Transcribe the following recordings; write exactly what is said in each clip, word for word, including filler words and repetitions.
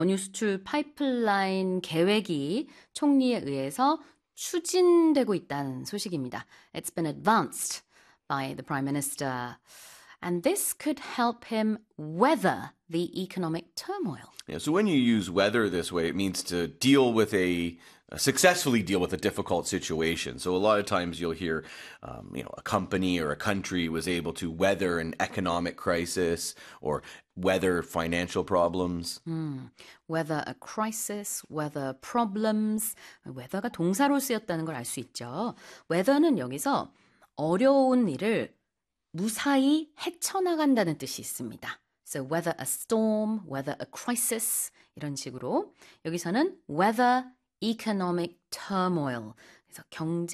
원유 수출 파이프라인 계획이 총리에 의해서 추진되고 있다는 소식입니다. It's been advanced by the Prime Minister. And this could help him weather the economic turmoil. Yeah, so when you use weather this way, it means to deal with a uh, successfully deal with a difficult situation. So a lot of times you'll hear, um, you know, a company or a country was able to weather an economic crisis or weather financial problems. 음, weather a crisis, weather problems. weather가 동사로 쓰였다는 걸 알 수 있죠. weather는 여기서 어려운 일을 무사히 헤쳐나간다는 뜻이 있습니다. So weather a storm, weather a crisis 이런 식으로 여기서는 weather economic turmoil 그래서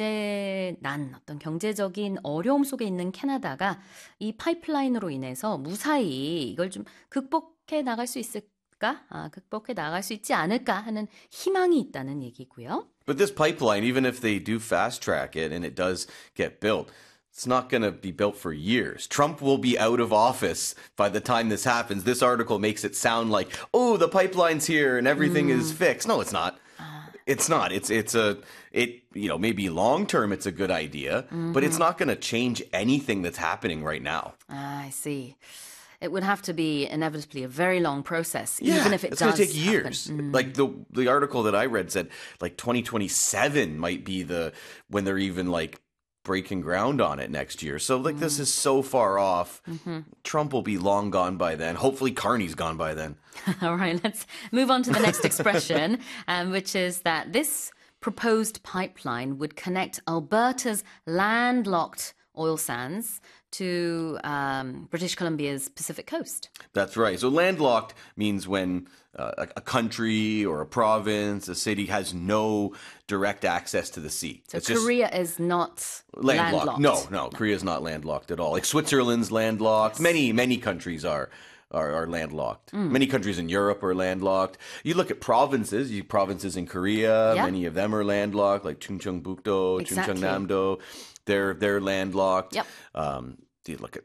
경제난, 어떤 경제적인 어려움 속에 있는 캐나다가 이 파이프라인으로 인해서 무사히 이걸 좀 극복해 나갈 수 있을까? 아, 극복해 나갈 수 있지 않을까 하는 희망이 있다는 얘기고요. But this pipeline, even if they do fast track it and it does get built, it's not going to be built for years. Trump will be out of office by the time this happens. This article makes it sound like, oh, the pipeline's here and everything mm. is fixed. No, it's not. It's not. It's it's a it you know maybe long term it's a good idea, mm-hmm. but it's not going to change anything that's happening right now. Ah, I see. It would have to be inevitably a very long process, yeah, even if it it's does. It's going to take years. Mm. Like the the article that I read said, like twenty twenty-seven might be the when they're even like breaking ground on it next year. So like mm. this is so far off. Mm-hmm. Trump will be long gone by then. Hopefully Carney's gone by then. All right, let's move on to the next expression, um, which is that this proposed pipeline would connect Alberta's landlocked oil sands to um, British Columbia's Pacific coast. That's right. So landlocked means when uh, a, a country or a province, a city has no direct access to the sea. So it's Korea is not landlocked. landlocked. No, no, no, Korea is not landlocked at all. Like Switzerland's landlocked. Yes. Many, many countries are. Are, are landlocked. Mm. Many countries in Europe are landlocked. You look at provinces, you provinces in Korea, yeah. many of them are landlocked, like Chungcheongbuk-do, exactly. Chungcheongnam-do. They're they're landlocked. Yep. Um, you look at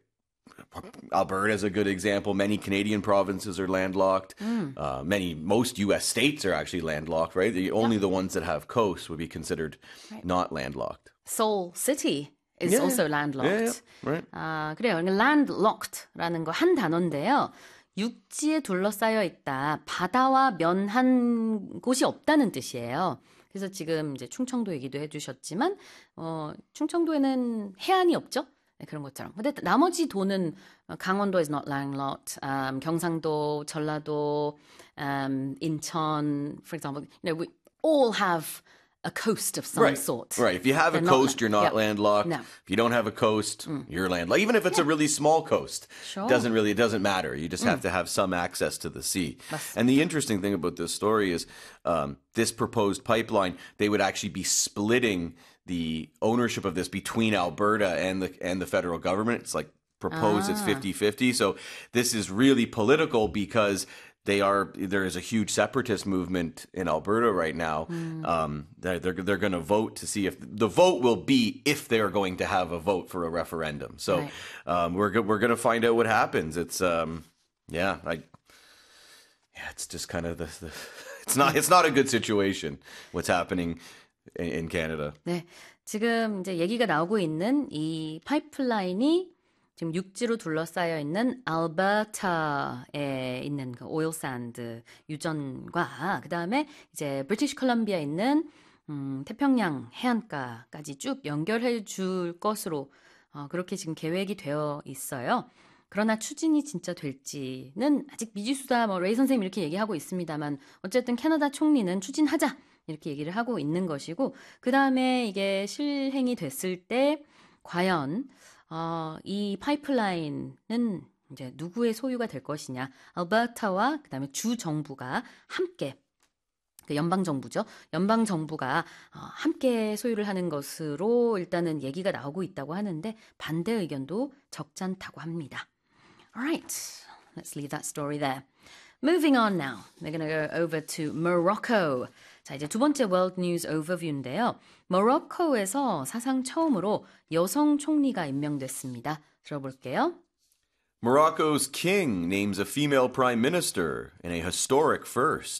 Alberta is a good example. Many Canadian provinces are landlocked. Mm. Uh, many, most U S states are actually landlocked, right? The, only yep. the ones that have coasts would be considered right. not landlocked. Seoul City is yeah, also landlocked. Yeah, yeah, right. 아, 그래요. landlocked라는 거 한 단어인데요. 육지에 둘러싸여 있다. 바다와 면한 곳이 없다는 뜻이에요. 그래서 지금 이제 충청도 얘기도 해주셨지만, 어, 충청도에는 해안이 없죠? 네, 그런 것처럼. 근데 나머지 도는 강원도 is not landlocked, um, 경상도, 전라도, um, 인천, for example, you know, we all have a coast of some right. sort. Right. If you have They're a coast, not, you're not yep. landlocked. No. If you don't have a coast, mm. you're landlocked. Even if it's yeah. a really small coast, sure. it doesn't really, it doesn't matter. You just mm. have to have some access to the sea. 맞습니다. And the interesting thing about this story is um, this proposed pipeline, they would actually be splitting the ownership of this between Alberta and the and the federal government. It's like proposed ah. it's fifty-fifty. So this is really political because They are. There is a huge separatist movement in Alberta right now. Mm. Um, they're they're, they're going to vote to see if the vote will be if they are going to have a vote for a referendum. So right. um, we're we're going to find out what happens. It's um, yeah, I, yeah, it's just kind of the, the it's not it's not a good situation. What's happening in, in Canada? 네, 지금 이제 얘기가 나오고 있는 이 파이프라인이. 지금 육지로 둘러싸여 있는 알버타에 있는 그 오일 샌드 유전과 그 다음에 이제 브리티시 콜롬비아에 있는 음, 태평양 해안가까지 쭉 연결해 줄 것으로 어, 그렇게 지금 계획이 되어 있어요. 그러나 추진이 진짜 될지는 아직 미지수다. 뭐 레이 선생님 이렇게 얘기하고 있습니다만 어쨌든 캐나다 총리는 추진하자 이렇게 얘기를 하고 있는 것이고 그 다음에 이게 실행이 됐을 때 과연 어, 이 파이프라인은 이제 누구의 소유가 될 것이냐. 알버타와 그다음에 주 정부가 함께 그 연방 정부죠. 연방 정부가 어, 함께 소유를 하는 것으로 일단은 얘기가 나오고 있다고 하는데 반대 의견도 적잖다고 합니다. Alright, let's leave that story there. Moving on now. We're going to go over to Morocco. 자, 이제 두 번째 World News Overview인데요. 모로코에서 사상 처음으로 여성 총리가 임명됐습니다. 들어볼게요. Morocco's king names a female prime minister in a historic first.